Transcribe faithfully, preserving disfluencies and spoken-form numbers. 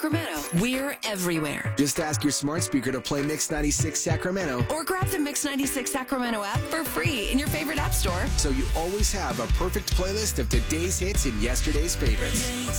Sacramento. We're everywhere. Just ask your smart speaker to play Mix ninety-six Sacramento. Or grab the Mix ninety-six Sacramento app for free in your favorite app store. So you always have a perfect playlist of today's hits and yesterday's favorites.